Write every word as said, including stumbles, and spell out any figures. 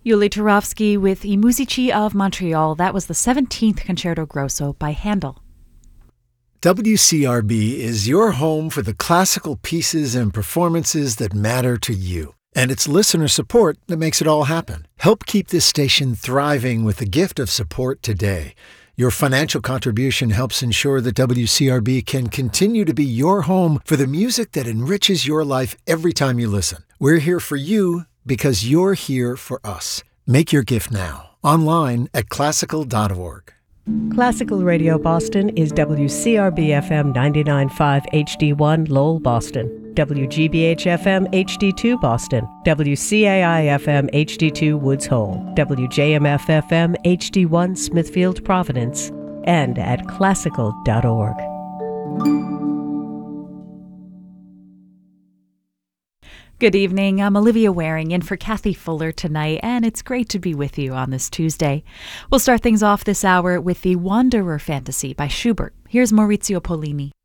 Yuli Turovsky with I Musici of Montreal. That was the seventeenth Concerto Grosso by Handel. W C R B is your home for the classical pieces and performances that matter to you. And it's listener support that makes it all happen. Help keep this station thriving with the gift of support today. Your financial contribution helps ensure that W C R B can continue to be your home for the music that enriches your life every time you listen. We're here for you because you're here for us. Make your gift now, online at classical dot org. Classical Radio Boston is W C R B F M ninety-nine point five H D one Lowell, Boston, W G B H F M H D two Boston, W C A I F M H D two Woods Hole, W J M F F M H D one Smithfield, Providence, and at classical dot org. Good evening. I'm Olivia Waring in for Kathy Fuller tonight, and it's great to be with you on this Tuesday. We'll start things off this hour with the Wanderer Fantasy by Schubert. Here's Maurizio Pollini.